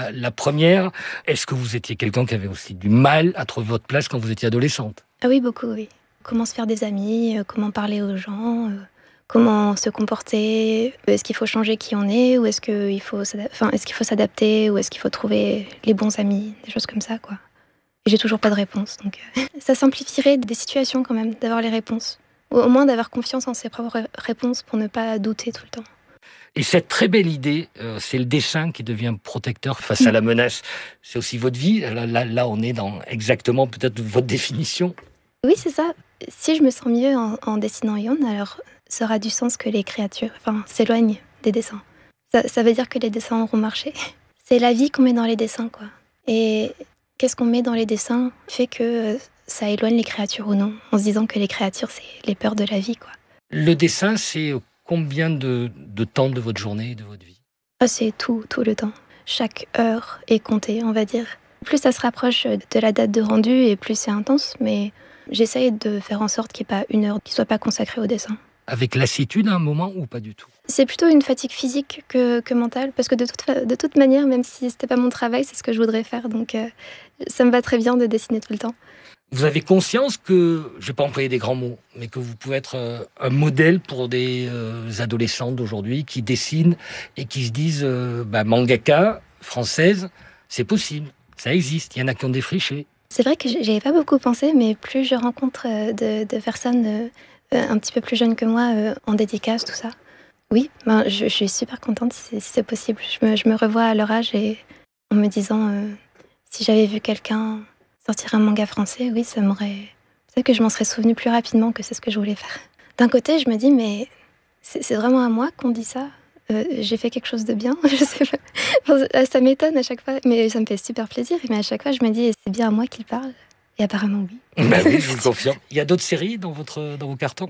la première. Est-ce que vous étiez quelqu'un qui avait aussi du mal à trouver votre place quand vous étiez adolescente? Ah oui, beaucoup, oui. Comment se faire des amis, comment parler aux gens, comment se comporter, est-ce qu'il faut changer qui on est, ou est-ce qu'il faut s'adapter, ou est-ce qu'il faut trouver les bons amis, des choses comme ça, quoi. Et j'ai toujours pas de réponse, donc ça simplifierait des situations quand même, d'avoir les réponses. Ou au moins d'avoir confiance en ses propres réponses pour ne pas douter tout le temps. Et cette très belle idée, c'est le dessin qui devient protecteur face à la menace. C'est aussi votre vie. Là, on est dans exactement peut-être votre définition. Oui, c'est ça. Si je me sens mieux en dessinant Yon, alors ça aura du sens que les créatures s'éloignent des dessins. Ça veut dire que les dessins auront marché. C'est la vie qu'on met dans les dessins, quoi. Et qu'est-ce qu'on met dans les dessins fait que ça éloigne les créatures ou non, en se disant que les créatures, c'est les peurs de la vie, quoi. Le dessin, c'est combien de temps de votre journée et de votre vie? C'est tout le temps. Chaque heure est comptée, on va dire. Plus ça se rapproche de la date de rendu et plus c'est intense, mais j'essaye de faire en sorte qu'il n'y ait pas une heure qui ne soit pas consacrée au dessin. Avec lassitude à un moment ou pas du tout? C'est plutôt une fatigue physique que mentale, parce que de toute manière, même si c'était pas mon travail, c'est ce que je voudrais faire, donc ça me va très bien de dessiner tout le temps. Vous avez conscience que, je ne vais pas employer des grands mots, mais que vous pouvez être un modèle pour des adolescentes d'aujourd'hui qui dessinent et qui se disent mangaka, française, c'est possible, ça existe, il y en a qui ont défriché. C'est vrai que j'y avais pas beaucoup pensé, mais plus je rencontre de personnes un petit peu plus jeunes que moi en dédicace, tout ça. Oui, je suis super contente si c'est possible. Je me revois à leur âge et en me disant si j'avais vu quelqu'un sortir un manga français, oui, peut-être que je m'en serais souvenue plus rapidement que c'est ce que je voulais faire. D'un côté, je me dis, mais c'est vraiment à moi qu'on dit ça. J'ai fait quelque chose de bien, je sais pas. Ça m'étonne à chaque fois, mais ça me fait super plaisir. Mais à chaque fois, je me dis, c'est bien à moi qu'il parle. Et apparemment, oui. Oui, je vous confirme. Il y a d'autres séries dans vos cartons?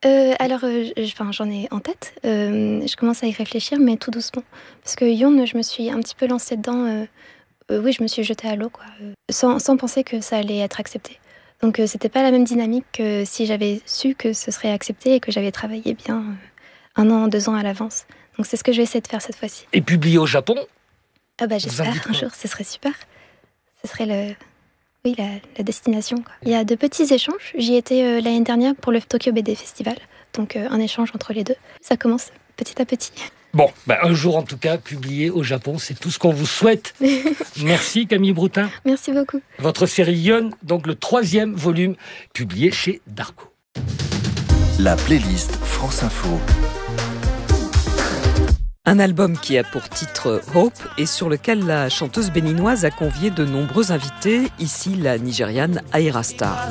J'en ai en tête. Je commence à y réfléchir, mais tout doucement. Parce que Yon, je me suis un petit peu lancée dedans. Oui, je me suis jetée à l'eau, quoi, sans penser que ça allait être accepté. Donc, c'était pas la même dynamique que si j'avais su que ce serait accepté et que j'avais travaillé bien 1 an, 2 ans à l'avance. Donc, c'est ce que je vais essayer de faire cette fois-ci. Et publié au Japon? J'espère un jour, ce serait super. Ce serait la destination, quoi. Il y a de petits échanges. J'y étais l'année dernière pour le Tokyo BD Festival. Donc, un échange entre les deux. Ça commence petit à petit. Bon, un jour en tout cas, publié au Japon, c'est tout ce qu'on vous souhaite. Merci Camille Broutin. Merci beaucoup. Votre série Yon, donc le 3e volume, publié chez Darko. La playlist France Info. Un album qui a pour titre Hope et sur lequel la chanteuse béninoise a convié de nombreux invités, ici la Nigériane Ayra Starr.